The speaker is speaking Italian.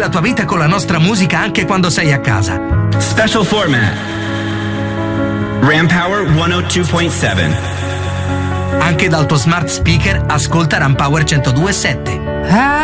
tua vita con la nostra musica anche quando sei a casa. Special format. RAM Power 102.7. Anche dal tuo smart speaker ascolta RAM Power 102.7.